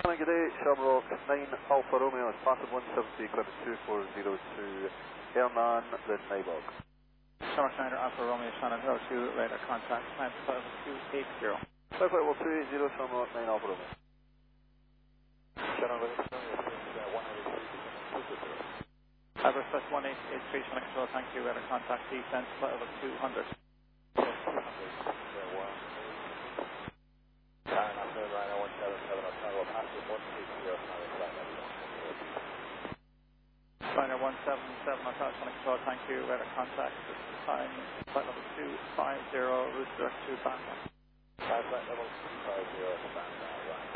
Good day, Shamrock 9 Alpha Romeo is passive 170, equipment 2402, Hernan, then Nybog. Shamrock 9 Alpha Romeo, Shannon Hill 2, radar contact, time 5280. 5280, Shamrock 9 Alpha Romeo. Shannon Hill 188, Everest 1883, Shannon Control, thank you, radar contact, descent level 200. Liner 177, I'll touch on control, thank you, radar contact, time, flight level 250, route direct to Bandar. Flight level 250 to Bandar, right.